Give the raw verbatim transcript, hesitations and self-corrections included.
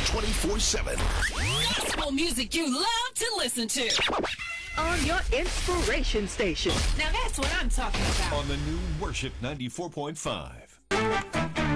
twenty-four seven. Gospel music you love to listen to. On your inspiration station. Now that's what I'm talking about. On the new Worship ninety-four point five.